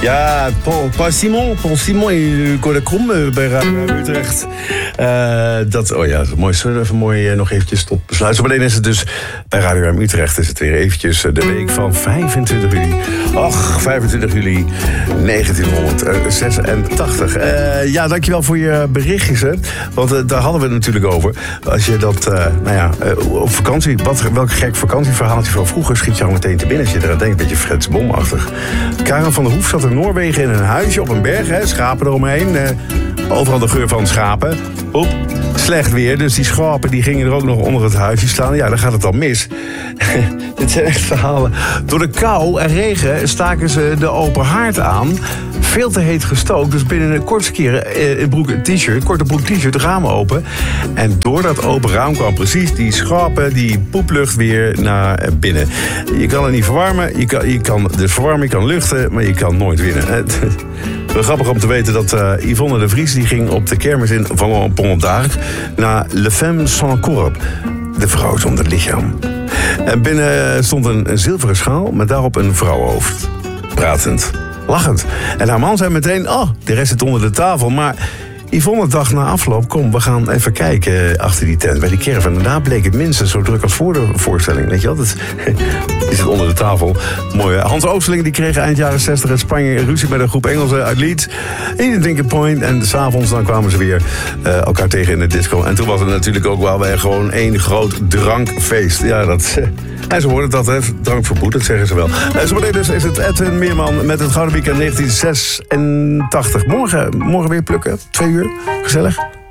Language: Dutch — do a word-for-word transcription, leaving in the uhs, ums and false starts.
Ja, Paul, Paul Simon. Paul Simon en Cor de Krom bij Radio Utrecht. Uh, dat, oh ja, dat is mooi. Zullen we even mooi uh, nog eventjes tot besluiten. Zometeen is het dus bij Radio Utrecht is het weer eventjes de week van vijfentwintig juli. Och, vijfentwintig juli negentienhonderdzesentachtig. Uh, ja, dankjewel voor je berichtjes. Hè. Want uh, daar hadden we het natuurlijk over. Als je dat, uh, nou ja, uh, op vakantie, wat, welk gek vakantieverhaaltje van vroeger schiet je al meteen te binnen. Als je eraan denkt, een beetje Frits Bomachtig. Karel van der Hoef zat in Noorwegen in een huisje op een berg, hè, schapen eromheen. Uh, overal de geur van schapen. Oep, slecht weer, dus die schapen die gingen er ook nog onder het huisje staan. Ja, dan gaat het al mis. Dit zijn echt verhalen. Door de kou en regen staken ze de open haard aan. Veel te heet gestookt, dus binnen een kortste keren een broek, een t-shirt, korte broek t-shirt, de ramen open. En door dat open raam kwam precies die schapen, die poeplucht weer naar binnen. Je kan het niet verwarmen, je kan, je kan de verwarming kan luchten, maar je kan nooit winnen. Wel grappig om te weten dat uh, Yvonne de Vries die ging op de kermis in van Pont d'Arc naar Le Femme sans corps, de vrouw zonder lichaam. En binnen stond een, een zilveren schaal met daarop een vrouwenhoofd, pratend, lachend. En haar man zei meteen, oh, de rest zit onder de tafel. Maar Yvonne dacht na afloop, kom, we gaan even kijken achter die tent bij die caravan. En daarna bleek het minstens zo druk als voor de voorstelling. Weet je wel, dat die zit onder de tafel. Mooi. Hans Oosterling die kreeg eind jaren zestig in Spanje ruzie met een groep Engelsen uit Leeds. In Dinker Point. En s'avonds dan kwamen ze weer uh, elkaar tegen in de disco. En toen was het natuurlijk ook wel weer gewoon één groot drankfeest. Ja, dat... En ze hoorden dat, hè, drankverboed, dat zeggen ze wel. Uh, zometeen dus is het Edwin Meerman met het Gouden Weekend negentien zesentachtig. Morgen, morgen weer plukken, twee uur, gezellig.